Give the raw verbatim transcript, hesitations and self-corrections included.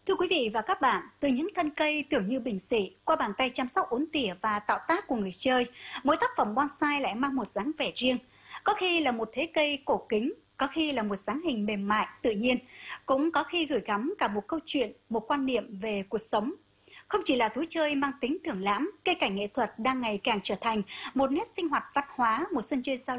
Thưa quý vị và các bạn, từ những thân cây tưởng như bình dị qua bàn tay chăm sóc uốn tỉa và tạo tác của người chơi, mỗi tác phẩm bonsai lại mang một dáng vẻ riêng. Có khi là một thế cây cổ kính, có khi là một dáng hình mềm mại, tự nhiên, cũng có khi gửi gắm cả một câu chuyện, một quan niệm về cuộc sống. Không chỉ là thú chơi mang tính thưởng lãm, cây cảnh nghệ thuật đang ngày càng trở thành một nét sinh hoạt văn hóa, một sân chơi giao